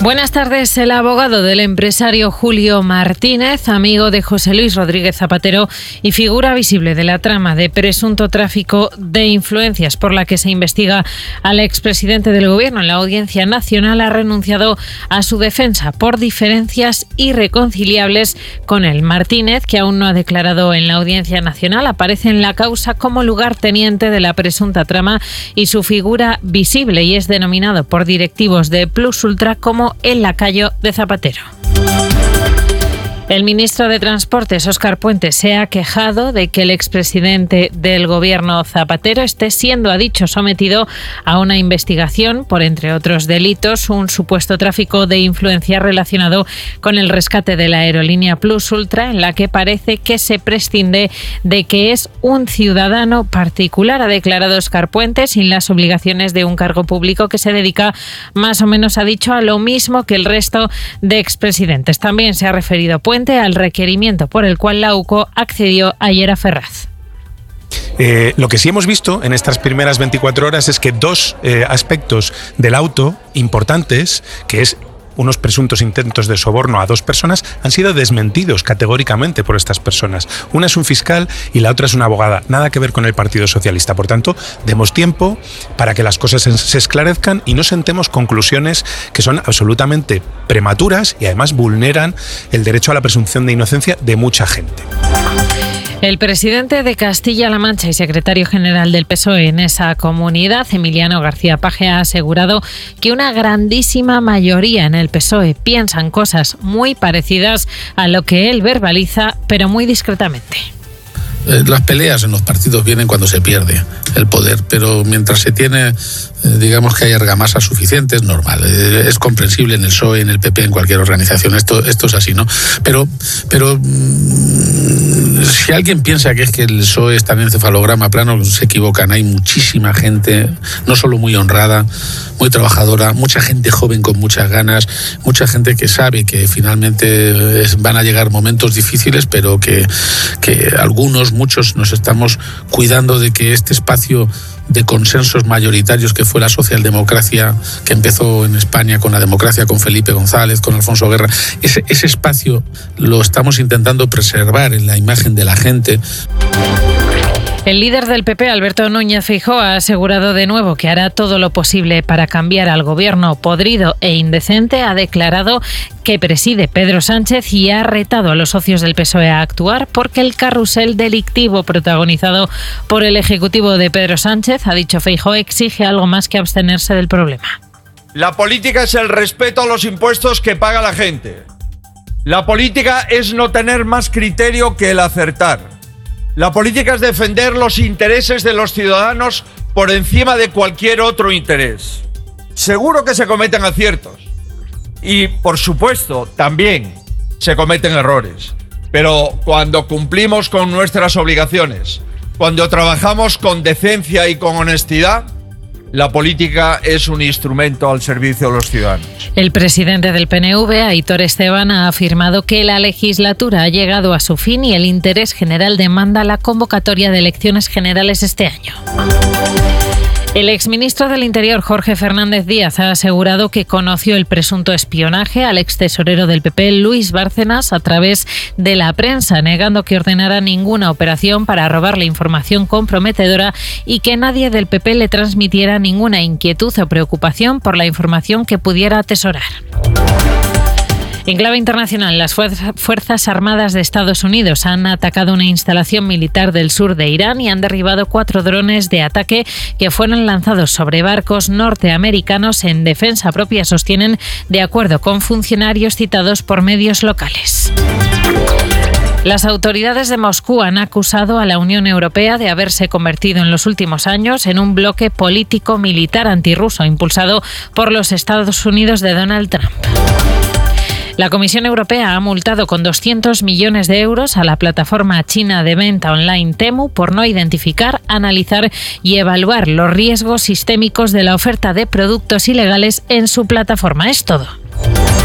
Buenas tardes. El abogado del empresario Julio Martínez, amigo de José Luis Rodríguez Zapatero y figura visible de la trama de presunto tráfico de influencias por la que se investiga al expresidente del Gobierno en la Audiencia Nacional, ha renunciado a su defensa por diferencias irreconciliables con él. Martínez, que aún no ha declarado en la Audiencia Nacional, aparece en la causa como lugarteniente de la presunta trama y su figura visible, y es denominado por directivos de Plus Ultra como el lacayo de Zapatero. El ministro de Transportes, Óscar Puente, se ha quejado de que el expresidente del Gobierno Zapatero esté siendo, ha dicho, sometido a una investigación por, entre otros delitos, un supuesto tráfico de influencia relacionado con el rescate de la aerolínea Plus Ultra, en la que parece que se prescinde de que es un ciudadano particular, ha declarado Óscar Puente, sin las obligaciones de un cargo público que se dedica, más o menos ha dicho, a lo mismo que el resto de expresidentes. También se ha referido Puente al requerimiento por el cual la UCO accedió ayer a Ferraz. Lo que sí hemos visto en estas primeras 24 horas es que dos aspectos del auto importantes, que es unos presuntos intentos de soborno a dos personas, han sido desmentidos categóricamente por estas personas. Una es un fiscal y la otra es una abogada. Nada que ver con el Partido Socialista. Por tanto, demos tiempo para que las cosas se esclarezcan y no sentemos conclusiones que son absolutamente prematuras y además vulneran el derecho a la presunción de inocencia de mucha gente. El presidente de Castilla-La Mancha y secretario general del PSOE en esa comunidad, Emiliano García Paje, ha asegurado que una grandísima mayoría en el PSOE piensan cosas muy parecidas a lo que él verbaliza, pero muy discretamente. Las peleas en los partidos vienen cuando se pierde el poder, pero mientras se tiene, digamos que hay argamasas suficientes, normal. Es comprensible en el PSOE, en el PP, en cualquier organización. Esto es así, ¿no? Pero si alguien piensa que es que el PSOE está en encefalograma plano, se equivocan. Hay muchísima gente, no solo muy honrada, muy trabajadora, mucha gente joven con muchas ganas, mucha gente que sabe que finalmente van a llegar momentos difíciles, pero que muchos nos estamos cuidando de que este espacio de consensos mayoritarios que fue la socialdemocracia, que empezó en España con la democracia, con Felipe González, con Alfonso Guerra, ese espacio lo estamos intentando preservar en la imagen de la gente. El líder del PP, Alberto Núñez Feijóo, ha asegurado de nuevo que hará todo lo posible para cambiar al gobierno podrido e indecente. Ha declarado que preside Pedro Sánchez y ha retado a los socios del PSOE a actuar porque el carrusel delictivo protagonizado por el ejecutivo de Pedro Sánchez, ha dicho Feijóo, exige algo más que abstenerse del problema. La política es el respeto a los impuestos que paga la gente. La política es no tener más criterio que el acertar. La política es defender los intereses de los ciudadanos por encima de cualquier otro interés. Seguro que se cometen aciertos y, por supuesto, también se cometen errores. Pero cuando cumplimos con nuestras obligaciones, cuando trabajamos con decencia y con honestidad, la política es un instrumento al servicio de los ciudadanos. El presidente del PNV, Aitor Esteban, ha afirmado que la legislatura ha llegado a su fin y el interés general demanda la convocatoria de elecciones generales este año. El exministro del Interior, Jorge Fernández Díaz, ha asegurado que conoció el presunto espionaje al extesorero del PP, Luis Bárcenas, a través de la prensa, negando que ordenara ninguna operación para robarle información comprometedora y que nadie del PP le transmitiera ninguna inquietud o preocupación por la información que pudiera atesorar. En clave internacional, las Fuerzas Armadas de Estados Unidos han atacado una instalación militar del sur de Irán y han derribado 4 drones de ataque que fueron lanzados sobre barcos norteamericanos en defensa propia, sostienen, de acuerdo con funcionarios citados por medios locales. Las autoridades de Moscú han acusado a la Unión Europea de haberse convertido en los últimos años en un bloque político-militar antirruso impulsado por los Estados Unidos de Donald Trump. La Comisión Europea ha multado con 200 millones de euros a la plataforma china de venta online Temu por no identificar, analizar y evaluar los riesgos sistémicos de la oferta de productos ilegales en su plataforma. Es todo.